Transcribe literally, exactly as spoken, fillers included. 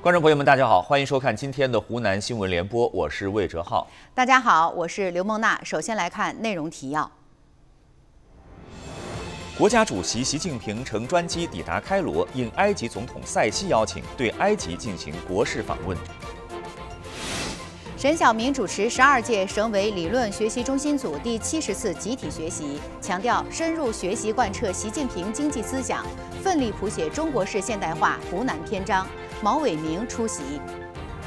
观众朋友们，大家好，欢迎收看今天的湖南新闻联播，我是魏哲浩。 大家好，我是刘梦娜。首先来看内容提要。 国家主席习近平乘专机抵达开罗，应埃及总统塞西邀请，对埃及进行国事访问。 沈晓明主持十二届省委理论学习中心组第七十次集体学习，强调深入学习贯彻习近平经济思想，奋力谱写中国式现代化湖南篇章。毛伟明出席。